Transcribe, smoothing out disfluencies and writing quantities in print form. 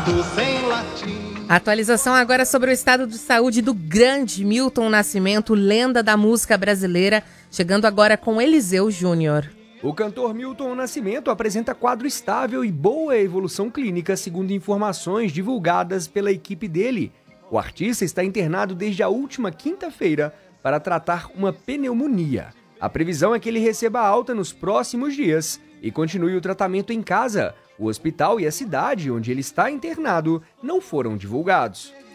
Atualização agora sobre o estado de saúde do grande Milton Nascimento, lenda da música brasileira, chegando agora com Eliseu Júnior. O cantor Milton Nascimento apresenta quadro estável e boa evolução clínica, segundo informações divulgadas pela equipe dele. O artista está internado desde a última quinta-feira para tratar uma pneumonia. A previsão é que ele receba alta nos próximos dias e continue o tratamento em casa. O hospital e a cidade onde ele está internado não foram divulgados.